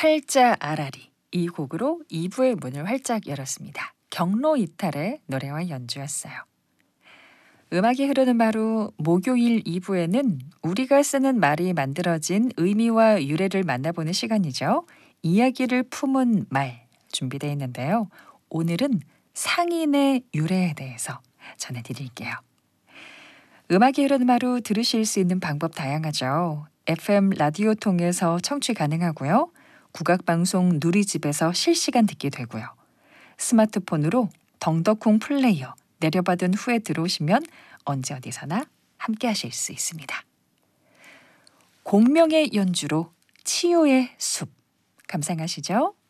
팔자 아라리 이 곡으로 2부의 문을 활짝 열었습니다. 경로 이탈의 노래와 연주였어요. 음악이 흐르는 바로 목요일 2부에는 우리가 쓰는 말이 만들어진 의미와 유래를 만나보는 시간이죠. 이야기를 품은 말 준비되어 있는데요. 오늘은 상인의 유래에 대해서 전해드릴게요. 음악이 흐르는 바로 들으실 수 있는 방법 다양하죠. FM 라디오 통해서 청취 가능하고요. 국악방송 누리집에서 실시간 듣게 되고요. 스마트폰으로 덩더콩 플레이어 내려받은 후에 들어오시면 언제 어디서나 함께 하실 수 있습니다. 공명의 연주로 치유의 숲 감상하시죠?